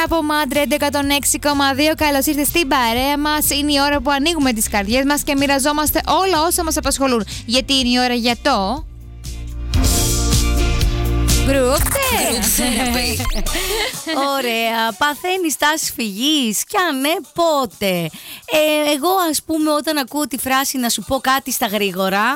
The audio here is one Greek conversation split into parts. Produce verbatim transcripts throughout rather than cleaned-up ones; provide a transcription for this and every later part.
Από Μάντρεντ εκατόν έξι κόμμα δύο, καλώς ήρθες στην παρέα μας. Είναι η ώρα που ανοίγουμε τις καρδιές μας και μοιραζόμαστε όλα όσα μας απασχολούν. Γιατί είναι η ώρα για το Group Therapy. Ωραία. Παθαίνεις τάσεις φυγής? Κι αν ναι, πότε? Ε, εγώ ας πούμε όταν ακούω τη φράση να σου πω κάτι στα γρήγορα,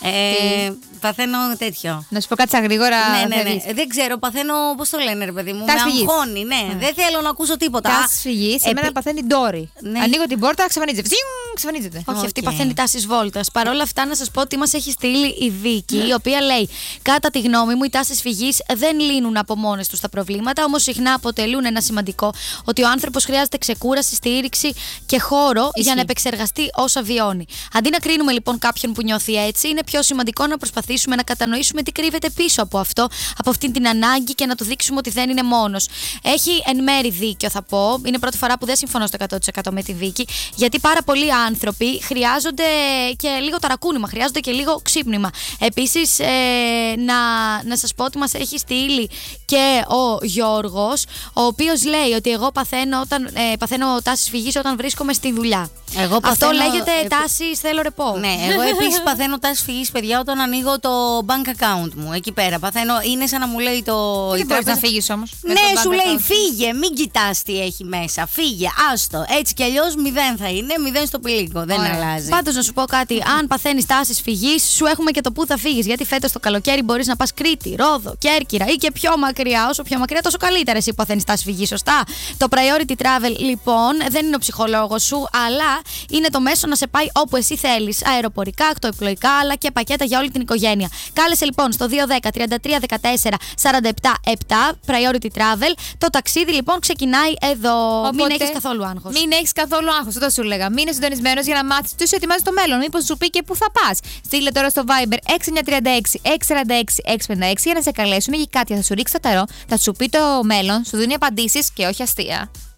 ε, παθαίνω τέτοιο. Να σου πω κάτι στα γρήγορα. Ναι, ναι, ναι. Δεν ξέρω, παθαίνω, πώς το λένε ρε παιδί μου, Τάσεις με φυγής. αγχώνει, ναι. Mm. Δεν θέλω να ακούσω τίποτα. Τάσεις φυγής, εμένα Επί... παθαίνει Ντόρι. Ναι. Ανοίγω την πόρτα, ξαφανίζεται. Ξαφανίζεται. Όχι, Okay. αυτή παθαίνει τάσεις βόλτας. Παρ' όλα αυτά, να σας πω ότι μας έχει στείλει η Βίκη, η οποία λέει: κατά τη γνώμη μου, οι τάσεις φυγής δεν λύνουν από μόνες τους τα προβλήματα, όμως συχνά αποτελούν ένα σημαντικό ότι ο άνθρωπος χρειάζεται ξεκούραση, στήριξη και χώρο Ισχύει. για να επεξεργαστεί όσα βιώνει. Αντί να κρίνουμε λοιπόν κάποιον που νιώθει έτσι, είναι πιο σημαντικό να προσπαθήσουμε να κατανοήσουμε τι κρύβεται πίσω από αυτό, από αυτήν την ανάγκη και να του δείξουμε ότι δεν είναι μόνος. Έχει εν μέρη δίκιο, θα πω. Είναι πρώτη φορά που δεν συμφωνώ στο εκατό τοις εκατό με τη Βίκη, γιατί πάρα πολλοί άνθρωποι χρειάζονται και λίγο ταρακούνημα, χρειάζονται και λίγο ξύπνημα. Επίσης, ε, να, να σας πω ότι μας έχει στείλει και ο Γιώργος, ο οποίος λέει ότι εγώ παθαίνω, όταν, ε, παθαίνω τάσεις φυγής όταν βρίσκομαι στη δουλειά. Εγώ Αυτό παθαίνω, λέγεται ε, τάσεις θέλω ρεπό. Ναι, εγώ επίσης παθαίνω τάσεις φυγής, παιδιά, όταν ανοίγω το bank account μου. Εκεί πέρα παθαίνω, είναι σαν να μου λέει το. Δεν η μπορείς τράπεζα- να φύγεις όμως. με Ναι, το σου bank λέει account. φύγε, μην κοιτάς τι έχει μέσα. Φύγε, άστο. Έτσι κι αλλιώς μηδέν θα είναι, μηδέν στο πηλίκο. Δεν Ωραία. αλλάζει. Πάντως να σου πω κάτι, αν παθαίνεις τάσεις φυγής, σου έχουμε και το πού θα φύγεις. Γιατί φέτος το καλοκαίρι μπορείς να πας Κρήτη, Ρόδο, Κέρκυρα ή και πιο μακριά. Όσο πιο μακριά, τόσο καλύτερα εσύ που παθαίνεις τάσεις φυγής, σωστά. Το Priority Travel λοιπόν δεν είναι ο ψυχολόγος σου, αλλά είναι το μέσο να σε πάει όπου εσύ θέλεις. Αεροπορικά, ακτοεπλοϊκά, αλλά και πακέτα για όλη την οικογένεια. Κάλεσε λοιπόν στο δύο ένα μηδέν τριάντα τρία δεκατέσσερα σαράντα επτά επτά Priority Travel. Το ταξίδι λοιπόν ξεκινάει εδώ. Οπότε, μην έχεις καθόλου άγχος. Μην έχεις καθόλου άγχος, αυτό σου λέγα. Μείνε συντονισμένος για να μάθεις τι σου ετοιμάζει το μέλλον. Μήπως σου πει και πού θα πας. Στείλε τώρα στο Viber έξι εννιά τρία έξι έξι τέσσερα έξι έξι πέντε έξι για να σε καλέσουμε για κάτι. Θα σου ρίξει το ταρό, θα σου πει το μέλλον, σου δίνει απαντήσεις και όχι αστεία.